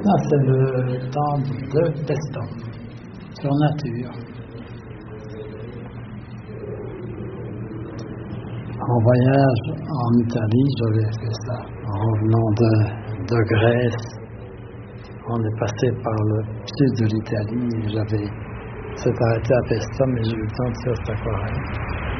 Là, c'est le temple de Pestum, sur nature. En voyage en Italie, j'avais fait ça. En revenant de Grèce, on est passé par le sud de l'Italie et s'est arrêté à Pestum et j'ai eu le temps de faire cette aquarelle.